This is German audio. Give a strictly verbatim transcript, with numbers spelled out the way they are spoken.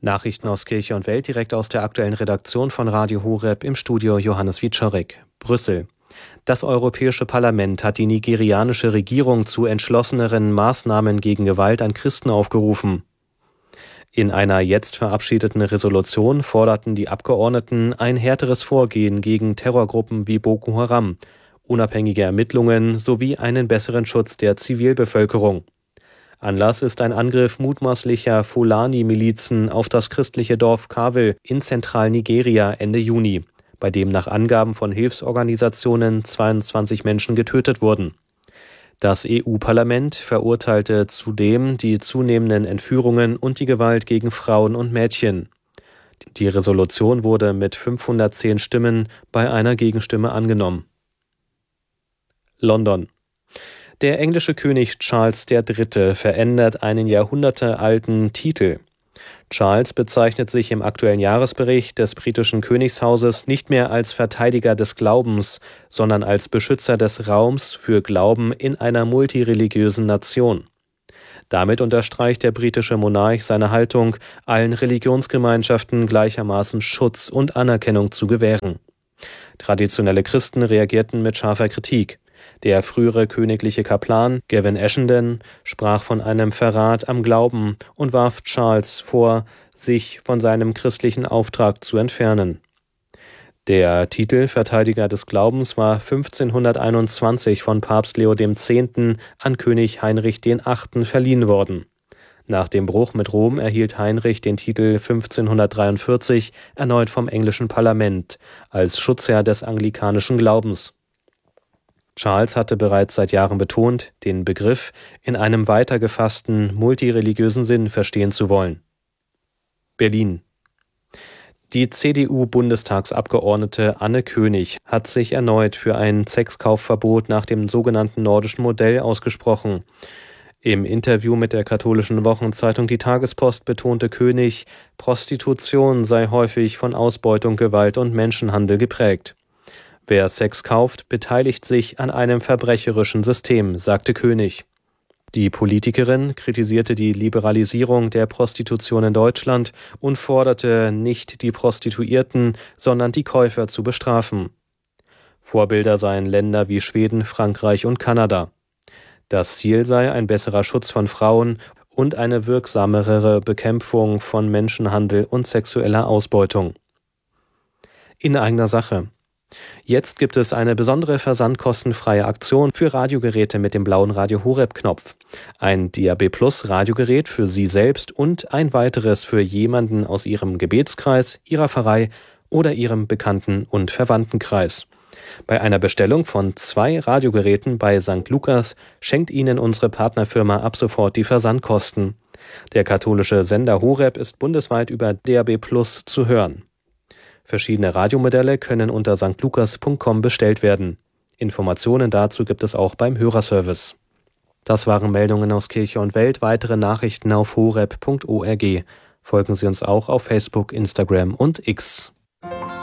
Nachrichten aus Kirche und Welt direkt aus der aktuellen Redaktion von Radio Horeb, im Studio Johannes Wieczorek. Brüssel. Das Europäische Parlament hat die nigerianische Regierung zu entschlosseneren Maßnahmen gegen Gewalt an Christen aufgerufen. In einer jetzt verabschiedeten Resolution forderten die Abgeordneten ein härteres Vorgehen gegen Terrorgruppen wie Boko Haram, unabhängige Ermittlungen sowie einen besseren Schutz der Zivilbevölkerung. Anlass ist ein Angriff mutmaßlicher Fulani-Milizen auf das christliche Dorf Kawel in Zentralnigeria Ende Juni, bei dem nach Angaben von Hilfsorganisationen zweiundzwanzig Menschen getötet wurden. Das E U-Parlament verurteilte zudem die zunehmenden Entführungen und die Gewalt gegen Frauen und Mädchen. Die Resolution wurde mit fünfhundertzehn Stimmen bei einer Gegenstimme angenommen. London. Der englische König Charles der Dritte verändert einen jahrhundertealten Titel. Charles bezeichnet sich im aktuellen Jahresbericht des britischen Königshauses nicht mehr als Verteidiger des Glaubens, sondern als Beschützer des Raums für Glauben in einer multireligiösen Nation. Damit unterstreicht der britische Monarch seine Haltung, allen Religionsgemeinschaften gleichermaßen Schutz und Anerkennung zu gewähren. Traditionelle Christen reagierten mit scharfer Kritik. Der frühere königliche Kaplan Gavin Ashenden sprach von einem Verrat am Glauben und warf Charles vor, sich von seinem christlichen Auftrag zu entfernen. Der Titel Verteidiger des Glaubens war fünfzehnhunderteinundzwanzig von Papst Leo der Zehnte an König Heinrich der Achte verliehen worden. Nach dem Bruch mit Rom erhielt Heinrich den Titel fünfzehnhundertdreiundvierzig erneut vom englischen Parlament als Schutzherr des anglikanischen Glaubens. Charles hatte bereits seit Jahren betont, den Begriff in einem weiter gefassten, multireligiösen Sinn verstehen zu wollen. Berlin. Die C D U-Bundestagsabgeordnete Anne König hat sich erneut für ein Sexkaufverbot nach dem sogenannten nordischen Modell ausgesprochen. Im Interview mit der katholischen Wochenzeitung Die Tagespost betonte König, Prostitution sei häufig von Ausbeutung, Gewalt und Menschenhandel geprägt. Wer Sex kauft, beteiligt sich an einem verbrecherischen System, sagte König. Die Politikerin kritisierte die Liberalisierung der Prostitution in Deutschland und forderte nicht die Prostituierten, sondern die Käufer zu bestrafen. Vorbilder seien Länder wie Schweden, Frankreich und Kanada. Das Ziel sei ein besserer Schutz von Frauen und eine wirksamere Bekämpfung von Menschenhandel und sexueller Ausbeutung. In eigener Sache. Jetzt gibt es eine besondere versandkostenfreie Aktion für Radiogeräte mit dem blauen Radio Horeb-Knopf. Ein D A B Plus Radiogerät für Sie selbst und ein weiteres für jemanden aus Ihrem Gebetskreis, Ihrer Pfarrei oder Ihrem Bekannten- und Verwandtenkreis. Bei einer Bestellung von zwei Radiogeräten bei Sankt Lukas schenkt Ihnen unsere Partnerfirma ab sofort die Versandkosten. Der katholische Sender Horeb ist bundesweit über D A B Plus zu hören. Verschiedene Radiomodelle können unter sankt lukas punkt com bestellt werden. Informationen dazu gibt es auch beim Hörerservice. Das waren Meldungen aus Kirche und Welt. Weitere Nachrichten auf horeb punkt org. Folgen Sie uns auch auf Facebook, Instagram und X.